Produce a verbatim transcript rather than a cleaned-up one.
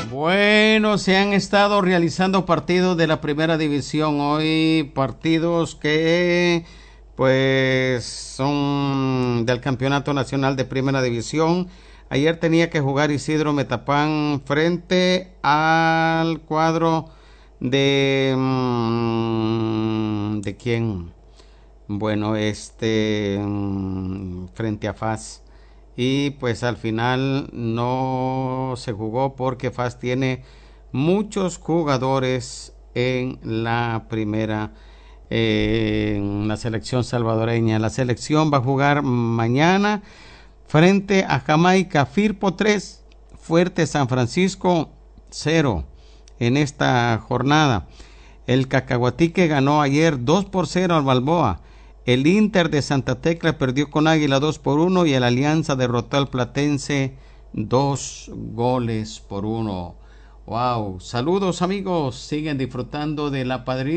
Bueno, se han estado realizando partidos de la primera división hoy, partidos que pues son del campeonato nacional de primera división. Ayer tenía que jugar Isidro Metapán frente al cuadro de ¿de quién? Bueno, este frente a F A S. Y pues al final no se jugó porque F A S tiene muchos jugadores en la primera, eh, en la selección salvadoreña. La selección va a jugar mañana frente a Jamaica. Firpo tres, Fuerte San Francisco cero en esta jornada. El Cacahuatique ganó ayer dos por cero al Balboa. El Inter de Santa Tecla perdió con Águila dos por uno y el Alianza derrotó al Platense dos goles por uno. Wow, saludos amigos, siguen disfrutando de La Padrina.